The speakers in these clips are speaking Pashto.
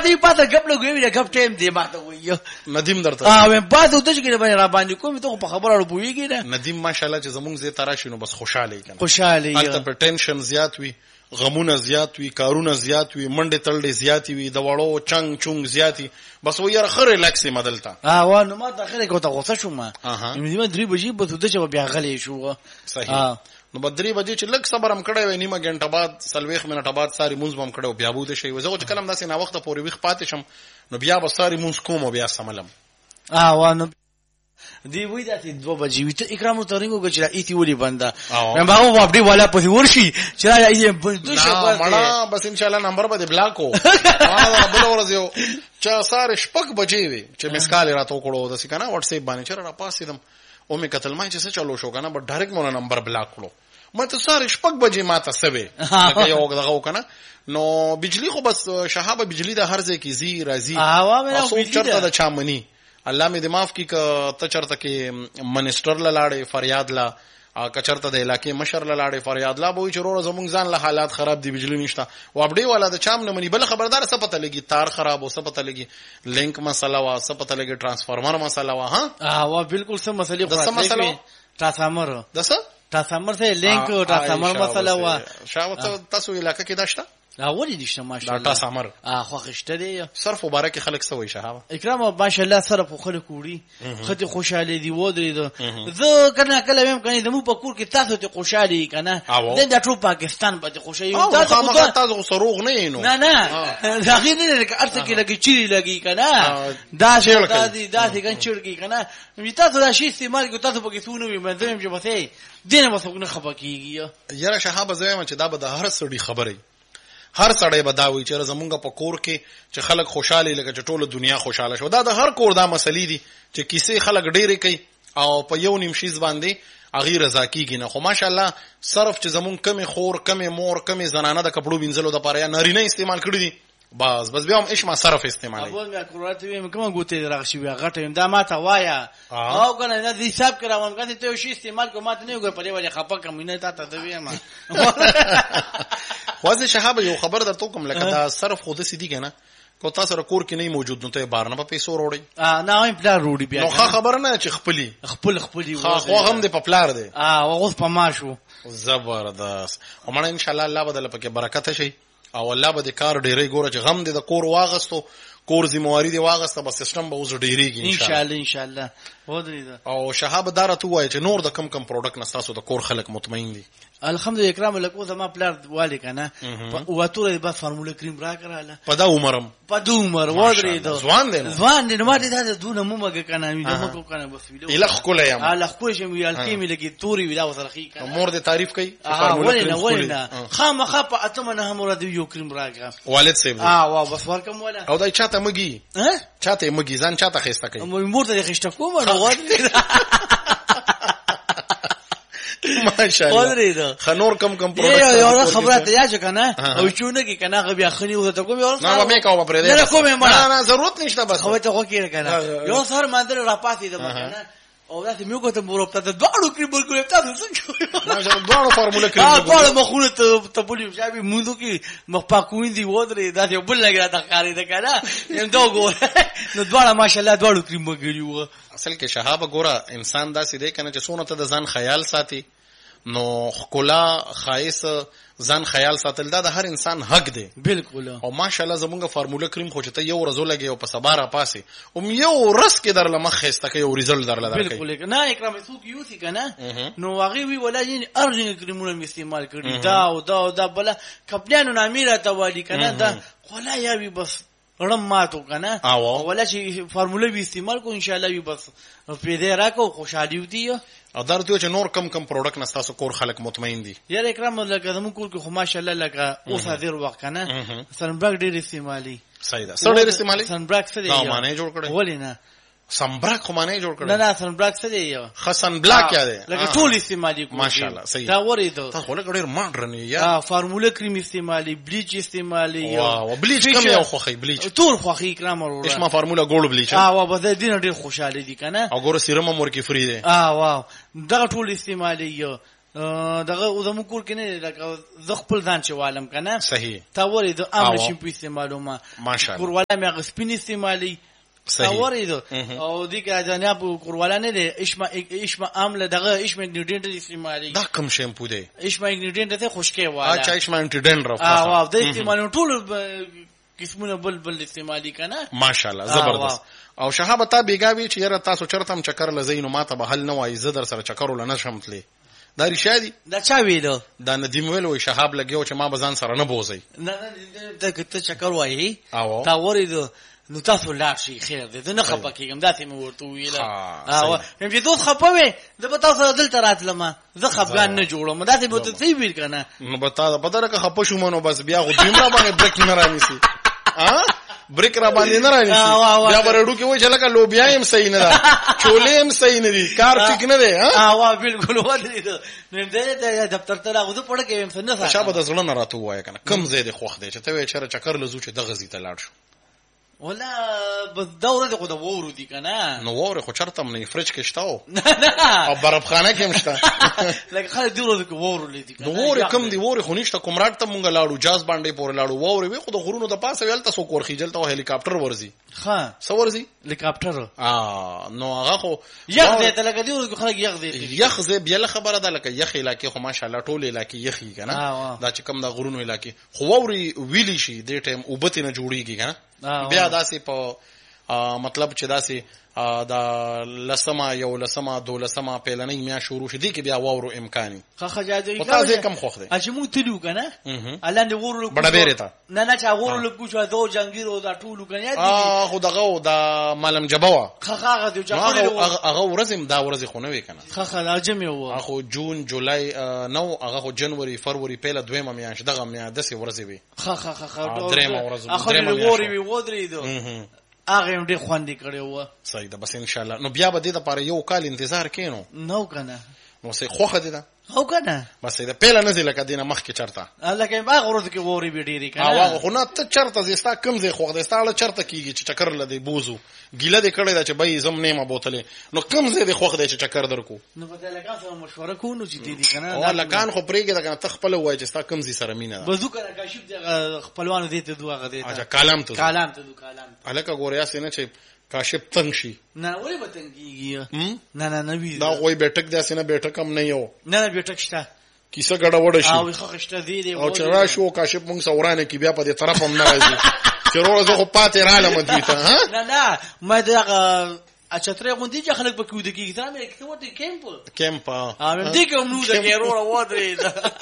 دی پاته غپ لګوي غپ ټیم دی ماته وایو ندیم درته مې پاته د چې باندې را باندې کوم ته په خبره اړويږي نه ندیم ماشاءالله چې زمونږ زه تراشي نو بس خوشاله کړه خوشاله البته په ټینشن زیات وي غمونه زیات وي کارونه زیات وي منډه تړلې زیات وي د وړو چنګ چونګ زیاتی بس و یاره خره ریلیکس مدلتا و نو ما داخله کوته غوسه شوم مې 3 بجې په دوده چې بیا غلې شو صحیح نو بدري بجې چې لږ صبر هم کړی وای نیمه غنټه بعد 40 منټه بعد ساری مونږ هم کړو بیا بوده شي وزه چې کلم داسې نا وخت پورې وخت پاتې شم نو بیا به ساری مونږ کوم بیا سملم و نو دی وای دا 2 بجې وي ته اکرام ترنګو چې ایتی ولي بندا مې باغو اپډي والا په ورشي چې را یې دوشه مړه بس ان شاء الله نمبر به بلاکو ما بل ورځو چې ساره شپږ بجې وي چې مسکال راته کړو د سکنه واتس اپ باندې چر را پاسیدم او مې قتل ما چې څه چلو شو کنه بټ ډایرکټ مونږ نمبر بلاک کړو ما ته ساره شپږ بجې ماته سوي لکه یو دغه کنه نو بجلی خو بس شهابه بجلی د هر ځای کې زی راځي او چرته د چامنی الله می دماغ کی ته چرته کې منسٹر لاړې فریاد لا کچرته د علاقې مشر لاړې فریاد لا به چرور زمونږ ځان له حالات خراب دي بجلی نشته و اپډي والا د چام نه منی بل خبردار څه پته لګي تار خراب او څه پته لګي لینک مسله وا څه پته لګي ترانسفارمر مسله وا وا بالکل څه مسلې خو مسله ترانسفارمر ترانسفارمر سره لینک او ترانسفارمر مسله وا شاوته تاسو علاقې کې داشته ولې نشته ماشاءالله ډاټا سامر خو خشته دی صرف مبارک خلک سوي شهاب اکرام ماشاءالله صرف خلک وړي خته خوشاله دي ودرې زه کنه کله هم کنه د مو په کور کې تاسو ته خوشاله کنه د ټول پاکستان په خوشاله تاسو سروغ نه اینو نه ځاګې نه لکه ارته کې لګي چیرې لګي کنه دا کنه چړکی کنه تاسو دا شی استعمال کو تاسو په کې څونه وي مې چې بسې دینه مسونه خپکیږي یاره شهاب زویم چې دا به د هر سړي خبره هر سړی بداوي چې زمونږ په کور کې چې خلک خوشاله لکه چې ټوله دنیا خوشاله شو دا د هر کور دا مسلې دي چې کیسې خلک ډېرې کوي او په یو نیم شیز باندې اغه رضا کیږي نه خو ماشاءالله صرف چې زمونږ کمی خور کمی مور کمی زنانه د کپړو وینځلو د پاره یا نارینه استعمال کړی دي بس بیا هم اشما صرف استعمالي ابو مې قرات ویم کوم ګوتې راغشي وی غټه دا ما ته وایا او کنه دا حساب کراوم کته ته شی استعمال کوم ته نه وګ په لري خپه کم نه تا ته ویم خوازه شهاب یو خبر درته کوم لکه دا صرف خود سیدی کنه کو تاسو کور کې نه موجود نو ته بار نه په پیسو وروړي نه هم پلار وروړي بیا نو خبر نه چې خپل خو هم د پپلار دی او په ما شو زبردست ومنه ان شاء الله الله بدل پکې برکت شي او الله به د کار ډیرې ګوره چې غم دې د کور واغستو کور ذمہواری دی واغسته بس سیستم به اوس ډیریږي ان شاء الله ودرې او شهاب دارته وای چې نور د کم پروډکټ نستاسو د کور خلک مطمئن دي الحمدلله اکرام لکو زما پلار والی کنه او اتوره به فرموله کریم را کراله په دا عمرم په دو عمر ودرې دا ځوان دې نو دې دا دونه مومګه کنه مې مو کنه بس ویلو الخ کوله یم الخ کوله شم یال کیمه لګي توري ویلا وسرخی کنه مور دې تعریف کوي ولنه خامخه په اتمنه هم را دې یو کریم راګه والد صاحب وا بس ورکم ولا او دا چاته مګي چاته مګي ځان چاته خسته کوي مور ته خسته کوم نو ودرې ماشاءالله خنور کم پروډکټ یو خبره ته یا کنه او چونه کې کنه غبیا خني وته کوم یو نه مې کوم پرې نه کوم نه ضرورت نشته بس خو ته خو کې کنه یو سر ماندر را پاتې ده کنه او دا مې کوته مورپته د دوړو کې بلکل ته څنګه ماشاءالله دوړو فارموله کې دوړو مخونه ته بولی شابي موندو کې مخ پاکوین دی ودرې دا یو بل لګا تا کاری ده کنه یم دا ګور نو دوړه ماشاءالله دوړو کې مګړیو اصل کې شهاب ګوره انسان دا سیده کنه چې سونه ته د ځان خیال ساتي نو خلا خایس ځان خیال ساتل دا د هر انسان حق دی بالکل او ماشاءالله زمونږه فارموله کریم خو چې ته یو ورځو لګي او په سباره پاسه او یو رس کې درله مخ خسته کې یو ریزلټ درله درکې بالکل نه اکرام څوک یو سی کنه نو هغه وی ولای ارجن کریمونه استعمال کړي دا بل کپلانو نامیره ته والی کنه دا خلا یا وی بس رم ماتو کنه ولا چې فارموله وی استعمال کو ان شاء الله وی بس پیدا راکو خوشالي ودی او درته چې نور کم پروډکټ نستاسو کور خلک مطمئن دي یار اکرام لکه زمو کور کې خو ماشاءالله لکه اوس حاضر وخت کنه سنبرګ ډیر استعمالي صحیح ده سره استعمالي سنبرګ څه دی دا معنی جوړ کړي ولینه سنبرګ خو معنی جوړ کړي نه سنبرګ څه دی خسن بلاک یا دی لکه ټول استعمالي کو ماشاءالله صحیح دا ورېدو تاسو له ډیر ماډرن یا فارموله کریم استعمالي بلیچ استعمالي او بلیچ کوم یو خو خي بلیچ ټول خو خي اکرام ورو اسمه فارموله ګولډ بلیچ بس دین ډیر خوشاله دي کنه او ګور سیرم مور کې فری دی واو دا ټول استعمالي دغه زمو کور کې نه لکه ز خپل ځان چې والم کنه صحیح تا ورې د عام شیمپو استعمالومه ماشاءالله کور ولا مې غسپین استعمالي صحیح او دې کې جناب کوروالا نه دي اشما عامله دغه اشما انګریډینټ استعمالي دا کوم شیمپو دی اشما انګریډینټ ته خوشکې والا اچھا اشما انټیډن رف او د استعمال ټول قسمونه بل استعمالي کنه ماشاءالله زبردست او شهاب تا بیګاوی چې یاره تاسو چرتم چکر لزینو ماته به حل نه وای زه در سره چکر ولنه شمتلی دا رشادي دا چا ویلو دا ندیم ویلو شهاب لګیو چې ما بزان سره نه بوزي نه ته چکر وای تا ورید نو تاسو لا شي خیر دې نه خپه کېږم دا ته مې ورته ویله او هم چې دوه خپوي د به تاسو دلته راتلم زه خپګان نه جوړم دا ته به ته سی ویل کنه نو به تا په دغه خپه شو مونږ بس بیا خو دیمره باندې بریک نه رانیسي بریک را باندې نه رانیسي بیا ورډو کې وای چې لکه لوبیا هم صحیح نه ده چولې هم صحیح نه دي کار ټیک نه دی بالکل ودی نو دې دفتر ته راغو پړ کې هم څه نه شابه د زړه نه راته وای کنه کم زیاده خوخ دی چې ته وای چې چکر لزو چې دغه زی ته لاړ شو ولا بس دوره دغه د وورو دي کنه نو ووره خو چرته مې فرج کې شتاو او بربخانه کې مشته لکه خالد دوره د وورو لیدي کنه نو ووره کم دی ووره خو نشته کومراټ ته مونږ لاړو جاز باندې پورې لاړو ووره وی خو د غرونو د پاسه ویل تاسو کور خېجل ته هلیکاپټر ورزي ها سورزي هلیکاپټر نو هغه خو یخ دې ته لکه دی خلک یخ دې یخ زه بیا خبره ده لکه یخ علاقې خو ماشاءالله ټول علاقې یخي کنه دا چې کم د غرونو علاقې خو ووري ویلی شي د ټیم وبته نه جوړیږي کنه بیا داسې په مطلب چې داسې دا لسما یو لسما دو لسما پهلنۍ میا شروع شدي کې بیا وورو امکاني خجاجي تاسو کم خوخ دي چې مو تلو کنه الاند وورو بڑا بیرته نه چا وورو کو شو دو جنگیر او دا ټولو کنه خو دغه دا ملم جبوا خخاغه دی جنگیر هغه ورځم دا ورځ خو نه وی کنه خخه لازم یو هغه جون جولای نو هغه جنوري فروری پهله دویمه میاشت دغه میا د سه ورځ وی خخه درېمه ورځ اخر ووري وی ودرې دو هغه هم ډېر خوندې کړی و صحیح ده بس ان شاء الله نو بیا به دې لپاره یو کال انتظار کینو نو کنه نو سه خوخه دي ده او کنه بس دا پهله نه زله کدینه مخ کې چرته لکه باغ ورته کې ووري به ډېری کنه هغه خو نه ته چرته زستا کم زی خوخ دستا له چرته کیږي چې چکر لدی بوزو ګیله دې کړی دا چې بای زم نیمه بوتله نو کم زی دې خوخ دې چې چکر درکو نو په لکه سره مشوره کو نو چې دې کنه او لکان خو پرېګه دا کنه تخپل وای چې ستا کم زی سره مینه بزو کنه کاشف دې خپلوانو دې ته دوه غدې اچھا کالم ته کالم الکه ګوریا سینه چې کاشف تنگ شي نه وای به تنګيږي نه وی دا وای بیٹک داسې نه بیٹک هم نه یو نه بیٹک شته کیسه ګډه وډه شي او خښته دی او چې راشو کاشف مونږ سورانه کې بیا په دې طرف هم نه راځي چې روزه خو پاتې رااله مدوي ته ها نه ما دا اچتره غوندي چې خلک پکې ود کېږي دا مې کته وته کیمپ دې کوم نو دا ګیرو ودرې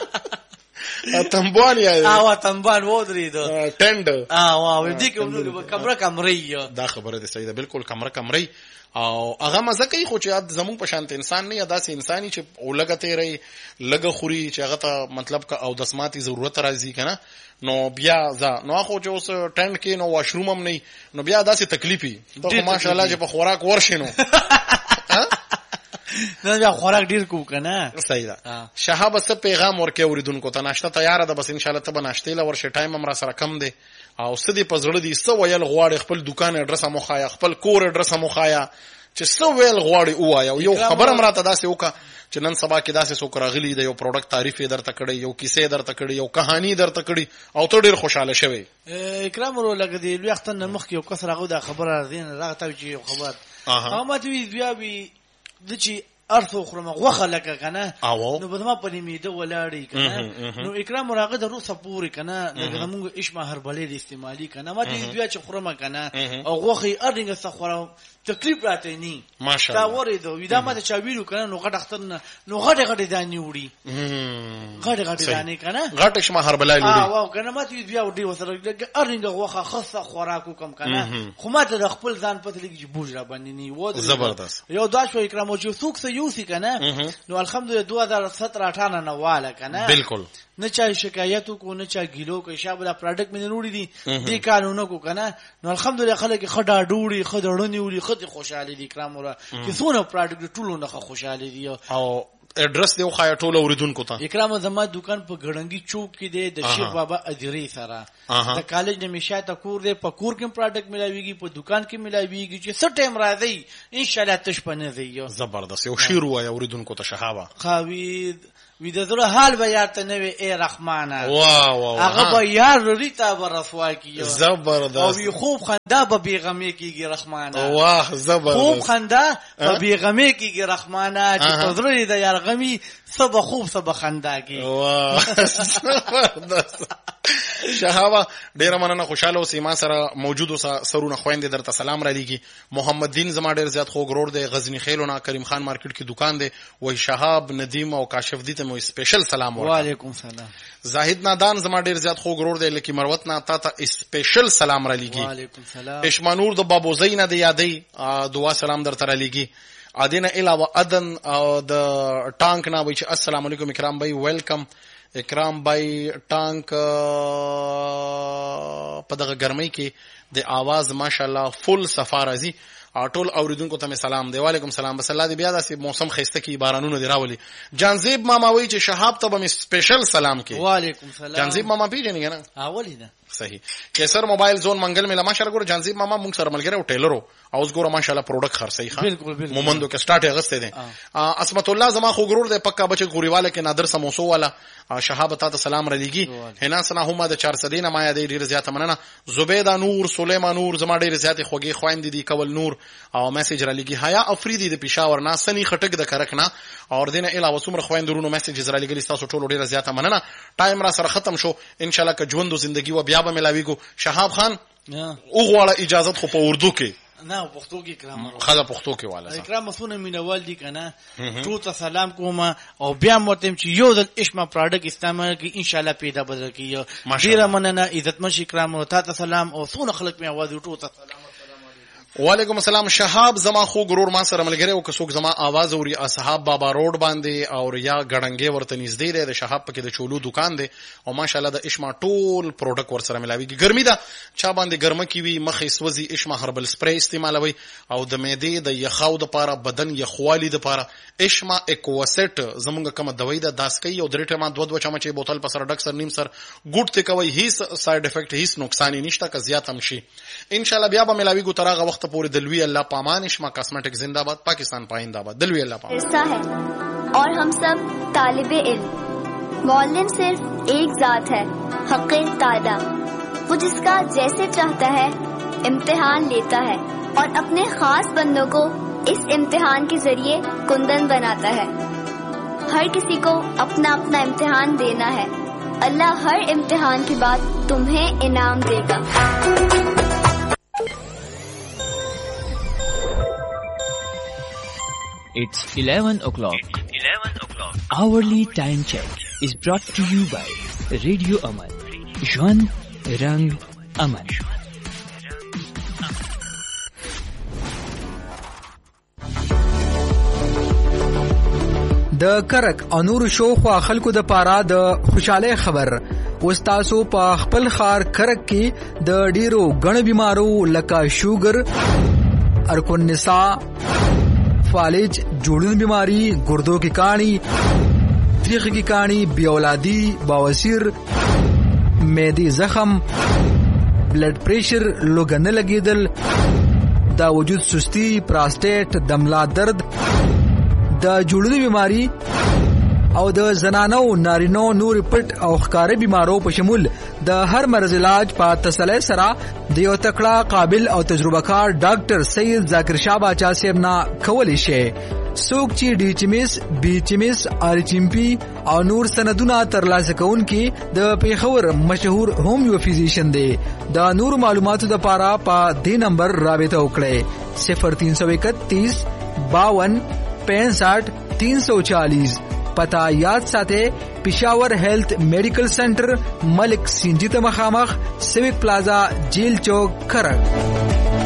تنبوان یا تنبوان ودرې دا ټند دې کوم نو کمره دا خبره ده صحیح ده بالکل کمره او هغه مزه کوي خو چې زمون په شانت انسان نه یا داسې انساني چې اولګه تیرې لګه خوري چې هغه ته مطلب کا او دسماتي ضرورت راځي کنه نو بیا نو خو چې اوس ټند کې نو واشروم هم نه نو بیا داسې تکلیفي ته ماشاءالله چې په خوراک ورشینو نه بیا خوراک ډیر کو کنه صحیح ده شهاب څه پیغام ورکې اوریدونکو ته ناشته تیار ده بس ان شاء الله ته بناشته لا ورشه ټایم هم را سره کم دی او سدي په زړه دي سو ویل غواړي خپل دکان اډرس مو خایا خپل کور اډرس مو خایا چې سو ویل غواړي وایا یو خبر هم راته داسې وکا چې نن سبا کې داسې څوک راغلي دی یو پروډکټ تعریف درته کړی یو کیسه درته کړی یو کہانی درته کړی او ته ډیر خوشاله شوی اکرام ورو لګ دی لوی وخت نه مخ کې یو کس راغو دا خبره دین راغته چې خبر ما ته بیا وی د چې ارثو خرمه غوخه لکه کنه نو بدما په نیمه ولاړی کنه نو اکرام راغه د روسه پوری کنه لکه موږ اشما هربلې استعمالي کنه ما دې بیا چې خرمه کنه او غوخه ارنګ سخوره تکلیف راته ني ماشاءالله دا ورې دا ودا ما ته چا ویلو کنه نو غټ اختر نو غټه دانی وړي غټه دانی کنه غټ اشما هربلې وړي واو کنه ما دې بیا وډي وسره ارنګ غوخه خاصه خوراکو کم کنه خو ما ته خپل ځان پته لګي بوج را باندې ني و زبردست یو دا شو اکرام او څوک یوسی کنه نو الحمدلله 2017 18 نه واله کنه بالکل نه چا شکایت کو نه چا ګیلو کو شابه پروډکټ مې نوړي دي دې قانونو کو کنه نو الحمدلله خلک خډا ډوړي خډړونی وړي خد خوشاله دي کرام ورا چې څونه پروډکټ ټولو نه خوشاله دي او اډرس دی خو ټول اوریدونکو ته اکرام زما دکان په ګړنګي چوک کې دی د شیخ بابا اجری سره د کالج نه مشاته کور دی په کور کې پروډکټ ملاويږي په دکان کې ملاويږي چې څه ټیم راځي ان شاء الله تش پنه دی زبردست یو شیر وای اوریدونکو ته شهابه خاوی وی د زړه حال به یاد ته نه وي ای رحمانه واه هغه به یار لري تا به رسوا کیږي زبردست او وی خوب خندا به بیغمه کیږي رحمانه واه زبردست خوب خندا به بیغمه کیږي رحمانه چې په زړه د یار غمی سبا خوب سبا خندا کی واه زبردست شهابه ډیر مننه خوشاله اوسې ما سره موجود اوسه سرونه خويندې درته سلام را لېږي محمد دین زما ډیر زیات خوږ ورور دی غزنی خیلونه کریم خان مارکیټ کې دکان دی وای شهاب ندیم او کاشف دي ته مو سپیشل سلام ورکړه وعلیکم سلام زاهد نادان زما ډیر زیات خوږ ورور دی لکه مروت نه تا ته سپیشل سلام را لېږي وعلیکم سلام اشمانور د بابو زینه دی یادې دعا سلام درته را لېږي ادینه علاوه ادن او د ټانک نه وای چې السلام علیکم اکرام بھائی ویلکم اکرام بھائی ټانک په دغه ګرمۍ کې د आवाज ماشاءالله فل سفارزي ټول اوریدونکو ته سلام دی وعلیکم سلام بس الله دې بیا داسې موسم خسته کی بارانونه دی راولي جانزیب ماما وای چې شهاب ته به سپیشل سلام کی وعلیکم سلام جانزیب ماما پیژنې کنه اولی ده صحیح کیسر موبایل زون منګل مله ماشاءالله ګور جانزیب ماما مونږ سره ملګری او ټیلرو او اوس ګور ماشاءالله پروډکټ خرڅي ښه بالکل مومندو کې سٹارټ اغسته دي اسمت الله زما خو ګرور دی پکا بچ غوريواله کې نادر سموسو والا شهاب ته سلام را لېږي هنا سنا هم د 400 دینه ما یادې ډیر زیاته مننه زبیدا نور سلیمان نور زما ډیر زیاته خوږی خويند دي کول نور او میسج را لېږي حیا افریدي د پېښور نه سني خټک د کرک نه او دینه علاوه څومره خويندرونو میسج را لېږلي تاسو ټول ډیر زیاته مننه ټایم را سره ختم شو ان شاء الله که ژوند زندگی و بیا به ملاويګو شهاب خان او غواړه اجازه خو په اردو کې نه پښتو کې کرام خاله پښتو کې والا اکرام مسونه مینوال دي کنه ټول ته سلام کوم او بیا متم چې یو د اشما پروډکټ استعمال کی ان شاء الله پیدا بدل کیو ډیر مننه عزت مشي کرام او ته سلام او څونه خلک می आवाज ټول ته سلام وعلیکم السلام شهاب زما خو ګرور ما سره ملګری او کڅوک زما आवाज اوري اصحاب بابا روډ باندې او یا غړنګي ورته نږدې دی د شهاب پکې د چولو دکان دی او ماشاءالله د اشما ټول پروډکټ ور سره ملاويږي ګرمي ده چا باندې ګرمه کی وي مخې سوځي اشما هربل سپری استعمالوي او د معدې د یخاو د پاره بدن یخوالي د پاره اشما اکواسټ زمونږ کوم دوايي د داسکي او درې ټما 2 چمچې بوتل په سر ډک سر نیم سر ګوټ ته کوي هیڅ ساید افیکټ هیڅ نقصان نشته که زیات هم شي ان شاء الله بیا به ملاويږي ترغه وخت پورې دلوي الله پامان اشما کاسمیٹک زندہ باد پاکستان پائندہ باد دلوی اللہ پامان ہے اور ہم سب طالب علم معلم صرف ایک ذات ہے حق تعالی وہ جس کا جیسے چاہتا ہے امتحان لیتا ہے اور اپنے خاص بندوں کو اس امتحان کے ذریعے کندن بناتا ہے ہر کسی کو اپنا اپنا امتحان دینا ہے اللہ ہر امتحان کے بعد تمہیں انعام دے گا It's 11 o'clock. Hourly time check is brought to you by Radio Aman. Jwan Rang Aman. د کرک انور شو خو خلکو د پاره د خوشاله خبر وستاسو په خپل خار کرک کې د ډیرو غن بیمارو لکه شوګر ارکون نساء فالج جوړون بیماری ګردو کی کانی تریخ کی کانی بی اولادی بواسیر معدی زخم بلڈ پریشر لوګن لګیدل دا وجود سستی پراسټیټ دملا درد د جوړون بیماری او د زنانو نارینو نور پټ او ښکار بیمارو په شمول د هر مرض علاج په تسلی سره د یو تکړه قابل او تجربه کار ډاکټر سید ذاکر شاه باچا صاحب نه کولی شي څوک چې ډي چیمس بي چیمس ار چیمپي او نور سندونه ترلاسه کوونکي د پیښور مشهور هومیو فزیشن دی د نور معلوماتو لپاره په دې نمبر رابطه وکړئ 0331 52 65 340 پتا یاد ساته پېښور هیلث میډیکل سنټر ملک سنجیت مخامخ سیوک پلازا جیل چوک کرک